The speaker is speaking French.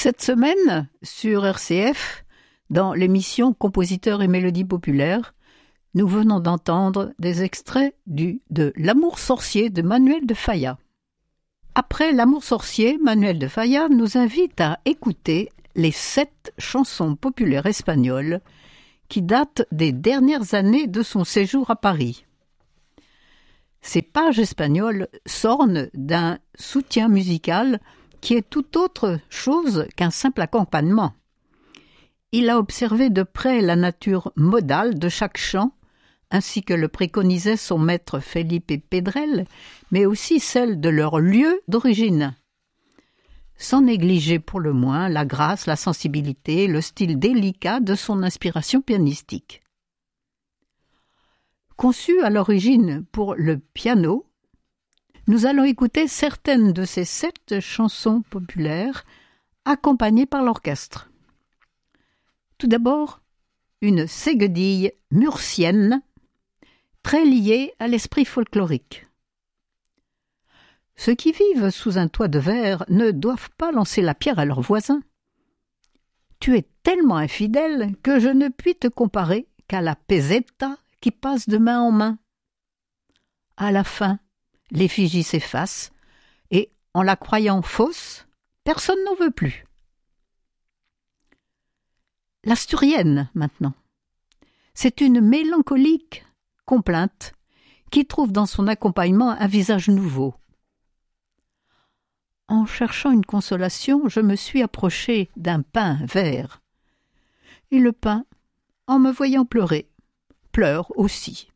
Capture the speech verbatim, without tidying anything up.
Cette semaine, sur R C F, dans l'émission Compositeurs et mélodies populaires, nous venons d'entendre des extraits du de L'Amour sorcier de Manuel de Falla. Après L'Amour sorcier, Manuel de Falla nous invite à écouter les sept chansons populaires espagnoles qui datent des dernières années de son séjour à Paris. Ces pages espagnoles s'ornent d'un soutien musical qui est tout autre chose qu'un simple accompagnement. Il a observé de près la nature modale de chaque chant, ainsi que le préconisait son maître Felipe Pedrell, mais aussi celle de leur lieu d'origine. Sans négliger pour le moins la grâce, la sensibilité, le style délicat de son inspiration pianistique. Conçu à l'origine pour le piano, nous allons écouter certaines de ces sept chansons populaires accompagnées par l'orchestre. Tout d'abord, une ségudille murcienne très liée à l'esprit folklorique. Ceux qui vivent sous un toit de verre ne doivent pas lancer la pierre à leurs voisins. Tu es tellement infidèle que je ne puis te comparer qu'à la peseta qui passe de main en main. À la fin, l'effigie s'efface, et, en la croyant fausse, personne n'en veut plus. L'asturienne, maintenant. C'est une mélancolique complainte qui trouve dans son accompagnement un visage nouveau. En cherchant une consolation, je me suis approché d'un pin vert. Et le pin, en me voyant pleurer, pleure aussi.